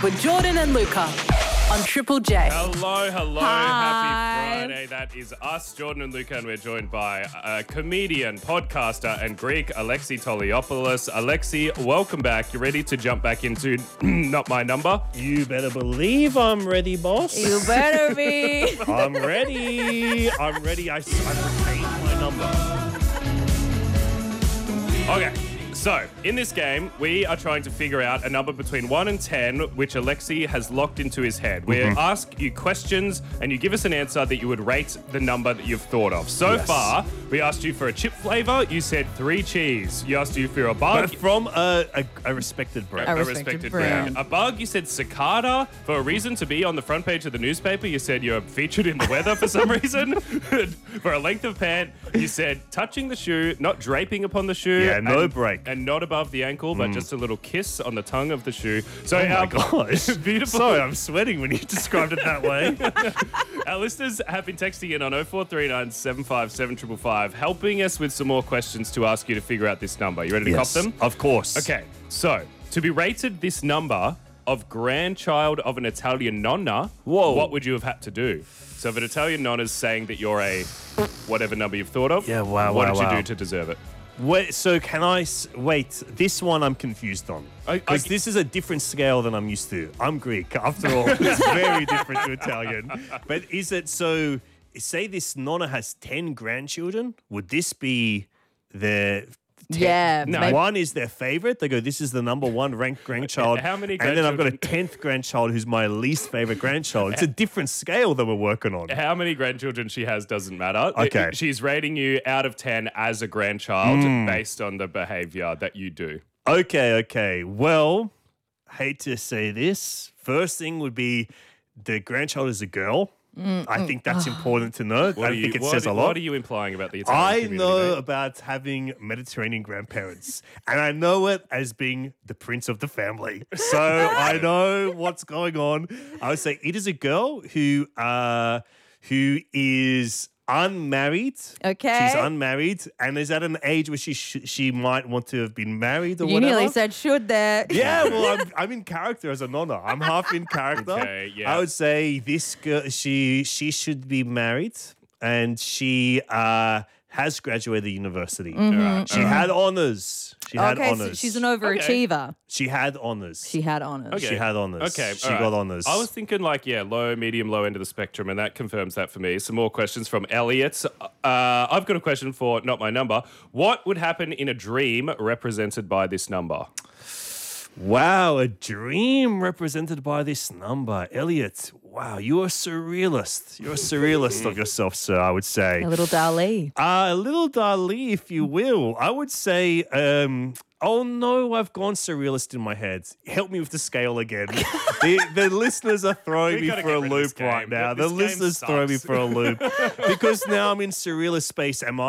with Jordan and Luca on Triple J. Hello. Hi. Happy Friday. That is us, Jordan and Luca, and we're joined by comedian, podcaster, and Greek, Alexi Toliopoulos. Alexi, welcome back. You ready to jump back into Not My Number? You better believe I'm ready, boss. You better be. I'm ready. I'm ready. I've retained my number. Okay. So, in this game, we are trying to figure out a number between 1 and 10, which Alexi has locked into his head. We ask you questions, and you give us an answer that you would rate the number that you've thought of. So far, we asked you for a chip flavour. You said 3 cheese. You asked you for a bug. But from a respected brand. A A respected brand. A bug, you said cicada. For a reason to be on the front page of the newspaper, you said you're featured in the weather for some reason. For a length of pant, you said touching the shoe, not draping upon the shoe. Yeah, no break. And not above the ankle, but just a little kiss on the tongue of the shoe. So Oh my gosh. beautiful. Sorry, I'm sweating when you described it that way. Our listeners have been texting in on 0439 757 555, helping us with some more questions to ask you to figure out this number. You ready to cop them? Of course. Okay, so to be rated this number of grandchild of an Italian nonna, what would you have had to do? So if an Italian nonna's saying that you're a whatever number you've thought of, Yeah, wow, what wow, did you wow. do to deserve it? Wait, so can I wait? This one I'm confused on because this is a different scale than I'm used to. I'm Greek, after all. It's very different to Italian. But is it so? Say this nonna has 10 grandchildren. Would this be their? Yeah. No. maybe- One is their favorite. They go, this is the number one ranked grandchild. How many And then I've got a grandchildren? 10th grandchild who's my least favorite grandchild. It's a different scale that we're working on. How many grandchildren she has doesn't matter. Okay. She's rating you out of 10 as a grandchild based on the behavior that you do. Okay. Well, hate to say this. First thing would be the grandchild is a girl. I think that's important to know. I think it says a lot. What are you implying about the Italian I community, know mate? about having Mediterranean grandparents, and I know it as being the prince of the family. So I know what's going on. I would say it is a girl who is unmarried. Okay. She's unmarried and is at an age where she might want to have been married or You whatever. nearly said should there. Yeah, well, I'm in character as a nonna. I'm half in character. Okay, yeah. I would say this girl, she should be married, and she has graduated university. She had honors. She had Okay, honors. so she's an overachiever. She had honors. She had honors. Okay. She had honors. Okay, she all right. got honors. I was thinking low, medium, low end of the spectrum, and that confirms that for me. Some more questions from Elliot. I've got a question for Not My Number. What would happen in a dream represented by this number? Wow, a dream represented by this number. Elliot, wow, you're a surrealist. You're a surrealist of yourself, sir, I would say. A little Dali. A little Dali, if you will. I would say, oh no, I've gone surrealist in my head. Help me with the scale again. the listeners are throwing We me gotta for get a rid of this loop right game. now. This The game listeners throw me sucks. for a loop because now I'm in surrealist space. Am I?